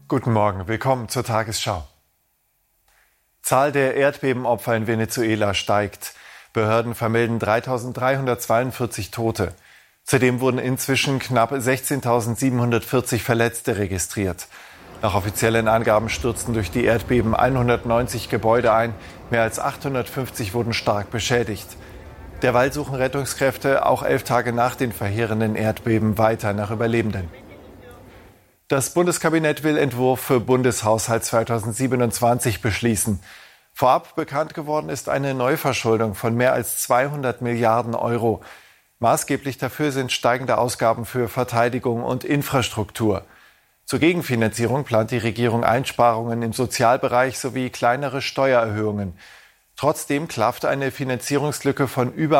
Guten Morgen, willkommen zur Tagesschau. Zahl der Erdbebenopfer in Venezuela steigt. Behörden vermelden 3.342 Tote. Zudem wurden inzwischen knapp 16.740 Verletzte registriert. Nach offiziellen Angaben stürzten durch die Erdbeben 190 Gebäude ein. Mehr als 850 wurden stark beschädigt. Derweil suchen Rettungskräfte auch 11 Tage nach den verheerenden Erdbeben weiter nach Überlebenden. Das Bundeskabinett will Entwurf für Bundeshaushalt 2027 beschließen. Vorab bekannt geworden ist eine Neuverschuldung von mehr als 200 Milliarden Euro. Maßgeblich dafür sind steigende Ausgaben für Verteidigung und Infrastruktur. Zur Gegenfinanzierung plant die Regierung Einsparungen im Sozialbereich sowie kleinere Steuererhöhungen. Trotzdem klafft eine Finanzierungslücke von über